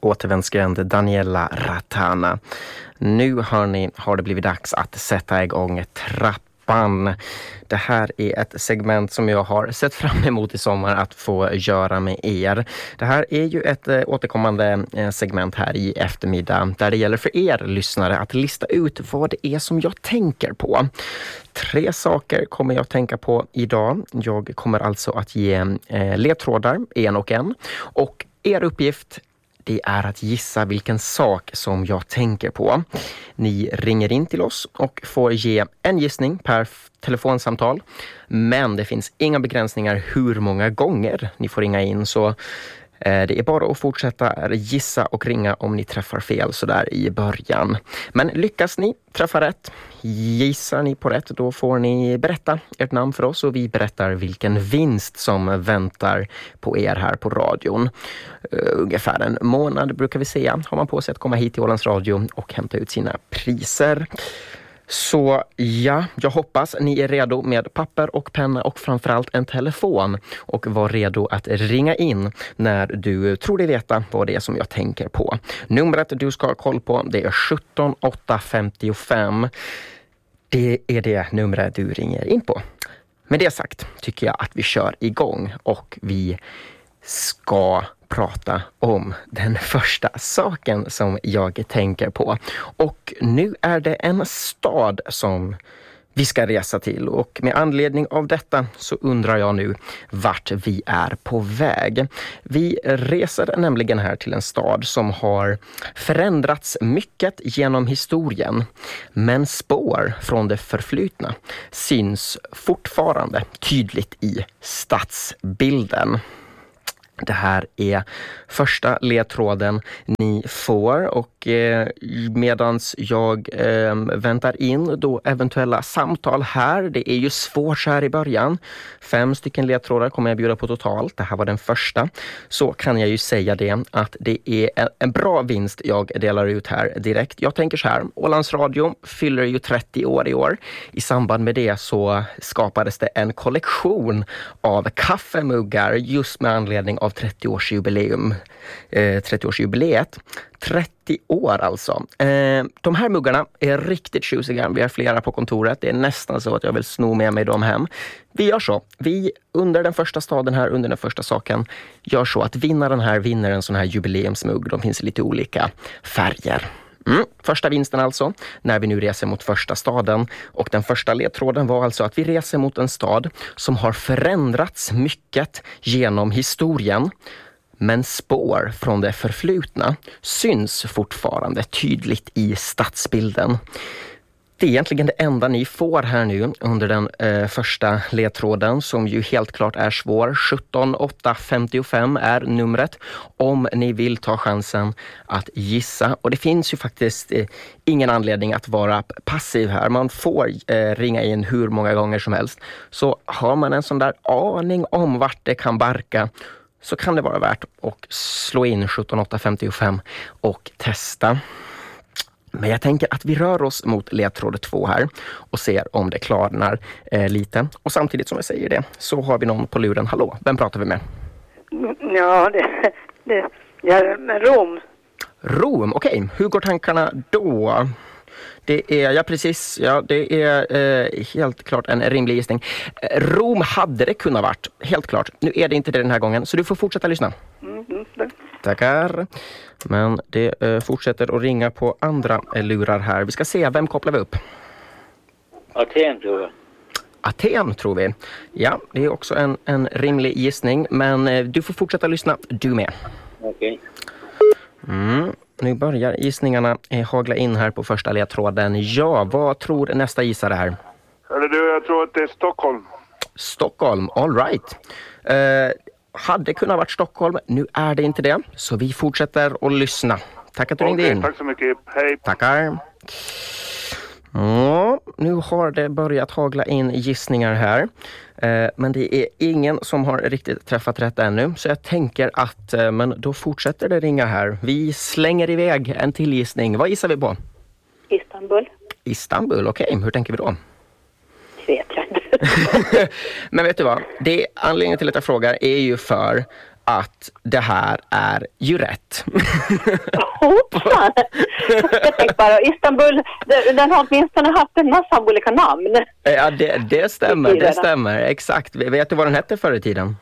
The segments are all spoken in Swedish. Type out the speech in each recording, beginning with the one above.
återvändsgränd Daniela Ratana. Nu har det blivit dags att sätta igång trappan. Det här är ett segment som jag har sett fram emot i sommar att få göra med er. Det här är ju ett återkommande segment här i eftermiddag där det gäller för er lyssnare att lista ut vad det är som jag tänker på. 3 saker kommer jag att tänka på idag. Jag kommer alltså att ge ledtrådar, en och en. Och er uppgift, det är att gissa vilken sak som jag tänker på. Ni ringer in till oss och får ge en gissning per telefonsamtal. Men det finns inga begränsningar hur många gånger ni får ringa in. Så det är bara att fortsätta gissa och ringa om ni träffar fel så där i början. Men lyckas ni träffa rätt, gissar ni på rätt, då får ni berätta ert namn för oss och vi berättar vilken vinst som väntar på er här på radion. Ungefär en månad brukar vi säga har man på sig att komma hit till Ålands Radio och hämta ut sina priser. Så ja, jag hoppas ni är redo med papper och penna och framförallt en telefon och var redo att ringa in när du tror dig veta vad det är som jag tänker på. Numret du ska ha koll på, det är 17 855. Det är det numret du ringer in på. Med det sagt tycker jag att vi kör igång och vi ska prata om den första saken som jag tänker på. Och nu är det en stad som vi ska resa till och med anledning av detta så undrar jag nu vart vi är på väg. Vi reser nämligen här till en stad som har förändrats mycket genom historien, men spår från det förflutna syns fortfarande tydligt i stadsbilden. Det här är första ledtråden ni får och medans jag väntar in då eventuella samtal här. Det är ju svårt så här i början. 5 stycken ledtrådar kommer jag bjuda på totalt. Det här var den första. Så kan jag ju säga det att det är en bra vinst jag delar ut här direkt. Jag tänker så här, Ålands Radio fyller ju 30 år i år. I samband med det så skapades det en kollektion av kaffemuggar just med anledning av 30-årsjubileet. 30 år alltså. De här muggarna är riktigt tjusiga. Vi har flera på kontoret. Det är nästan så att jag vill sno med mig dem hem. Vi gör så. Vi under den första staden här, under den första saken, gör så att vinnaren här vinner en sån här jubileumsmugg. De finns i lite olika färger. Första vinsten alltså, när vi nu reser mot första staden. Och den första ledtråden var alltså att vi reser mot en stad som har förändrats mycket genom historien. Men spår från det förflutna syns fortfarande tydligt i stadsbilden. Det är egentligen det enda ni får här nu under den första ledtråden som ju helt klart är svår. 17 855 är numret om ni vill ta chansen att gissa. Och det finns ju faktiskt ingen anledning att vara passiv här. Man får ringa in hur många gånger som helst. Så har man en sån där aning om vart det kan barka så kan det vara värt att slå in 17 855 och testa. Men jag tänker att vi rör oss mot ledtråd 2 här och ser om det klarnar lite. Och samtidigt som jag säger det så har vi någon på luren. Hallå, vem pratar vi med? Ja, Rom. Rom, okej. Hur går tankarna då? Det är helt klart en rimlig gissning. Rom hade det kunnat varit, helt klart. Nu är det inte det den här gången, så du får fortsätta lyssna. Tackar. Men det fortsätter att ringa på andra lurar här. Vi ska se, vem kopplar vi upp? Aten tror jag. Aten tror vi. Ja, det är också en rimlig gissning. Men du får fortsätta lyssna, du med. Okej. Nu börjar gissningarna hagla in här på första ledtråden. Ja, vad tror nästa gissare här? Jag tror att det är Stockholm. Stockholm, all right. Hade kunnat varit Stockholm, nu är det inte det. Så vi fortsätter att lyssna. Tack att du ringde in. Tack så mycket, hej. Tackar. Ja, nu har det börjat hagla in gissningar här. Men det är ingen som har riktigt träffat rätt ännu. Så jag tänker att men då fortsätter det ringa här. Vi slänger iväg en till gissning. Vad gissar vi på? Istanbul. Istanbul, okej. Hur tänker vi då? Vet jag inte. Men vet du vad? Anledningen till att jag frågar är ju för att det här är ju rätt. Hoppsan! Jag tänkte bara, Istanbul, den har åtminstone haft en massa olika namn. Ja, det stämmer. Exakt. Vet du vad den hette förr i tiden?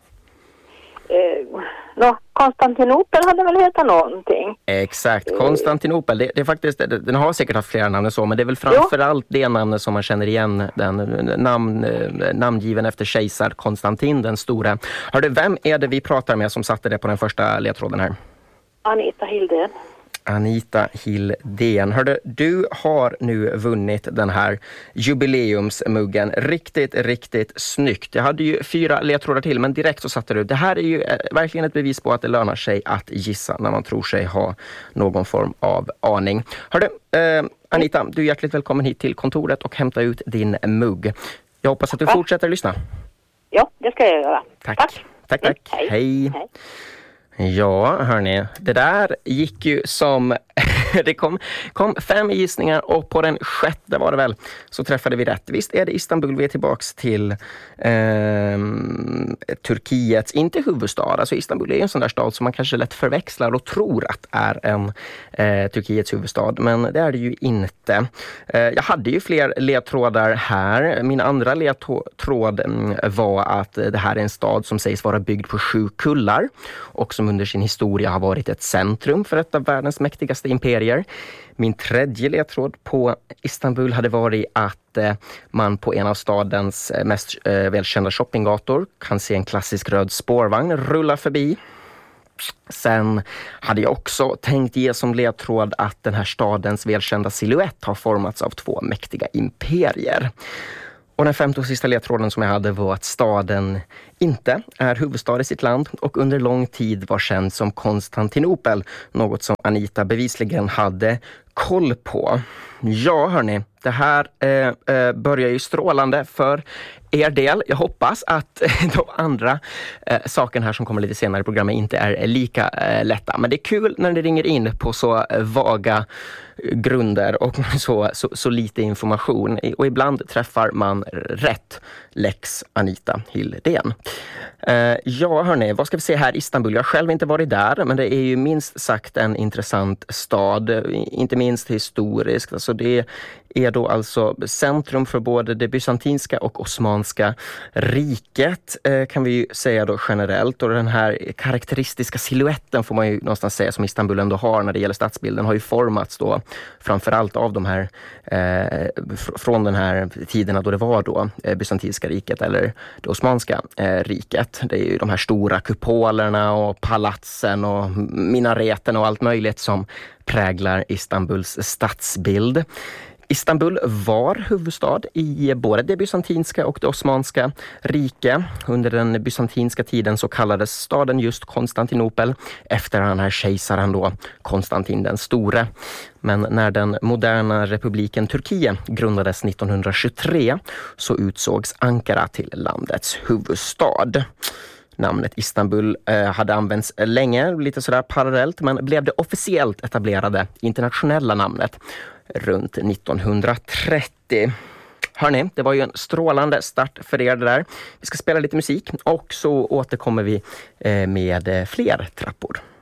Konstantinopel hade väl hetat någonting. Exakt, Konstantinopel. Det är faktiskt, den har säkert haft flera namn än så, men det är väl framförallt det namnet som man känner igen, den namngiven efter kejsar Konstantin den stora. Hörde, vem är det vi pratar med som satte det på den första ledtråden här? Anita Hildén. Anita Hildén. Hörde, du har nu vunnit den här jubileumsmuggen. Riktigt snyggt. Jag hade ju 4 ledtrådar till, men direkt så satte du. Det här är ju verkligen ett bevis på att det lönar sig att gissa när man tror sig ha någon form av aning. Hörde, Anita, du är hjärtligt välkommen hit till kontoret och hämta ut din mugg. Jag hoppas att du fortsätter lyssna. Ja, det ska jag göra. Tack. Hej. Ja, hörni, det där gick ju som... Det kom 5 gissningar och på den 6:e var det väl så träffade vi rätt. Visst är det Istanbul, vi är tillbaks till Turkiets, inte huvudstad. Alltså Istanbul är en sån där stad som man kanske lätt förväxlar och tror att är en Turkiets huvudstad. Men det är det ju inte. Jag hade ju fler ledtrådar här. Min andra ledtråd var att det här är en stad som sägs vara byggd på 7 kullar och som under sin historia har varit ett centrum för ett av världens mäktigaste imperier. Min tredje ledtråd på Istanbul hade varit att man på en av stadens mest välkända shoppinggator kan se en klassisk röd spårvagn rulla förbi. Sen hade jag också tänkt ge som ledtråd att den här stadens välkända silhuett har formats av 2 mäktiga imperier. Och den 5:e och sista ledtråden som jag hade var att staden inte är huvudstad i sitt land och under lång tid var känd som Konstantinopel. Något som Anita bevisligen hade koll på. Ja, hörni, det här börjar ju strålande för er del. Jag hoppas att de andra sakerna här som kommer lite senare i programmet inte är lika lätta. Men det är kul när det ringer in på så vaga grunder och så lite information. Och ibland träffar man rätt. Lex Anita Hildén. Ja, hörni, vad ska vi se här i Istanbul? Jag har själv inte varit där, men det är ju minst sagt en intressant stad. Inte minst historiskt. Alltså det är då alltså centrum för både det bysantinska och osmanska riket, kan vi ju säga då generellt. Och den här karaktäristiska siluetten får man ju någonstans säga som Istanbul ändå har när det gäller stadsbilden har ju formats då framförallt av de här från den här tiderna då det var då bysantinska riket eller det osmanska riket. Det är ju de här stora kupolerna och palatsen och minareten och allt möjligt som präglar Istanbuls stadsbild. Istanbul var huvudstad i både det bysantinska och det osmanska rike. Under den bysantinska tiden så kallades staden just Konstantinopel efter den här kejsaren då, Konstantin den store. Men när den moderna republiken Turkiet grundades 1923 så utsågs Ankara till landets huvudstad. Namnet Istanbul hade använts länge, lite sådär parallellt, men blev det officiellt etablerade internationella namnet runt 1930. Hörrni, det var ju en strålande start för er det där. Vi ska spela lite musik och så återkommer vi med fler trappor.